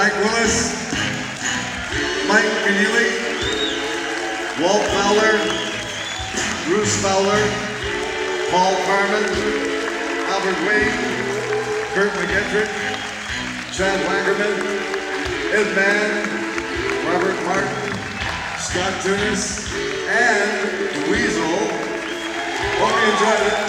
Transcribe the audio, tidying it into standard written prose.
Frank Willis, Mike Keneally, Walt Fowler, Bruce Fowler, Paul Carman, Albert Wade, Kurt McGettrick, Chad Wangerman, Ed Mann, Robert Martin, Scott Tunis, and Weasel. Hope you enjoyed it.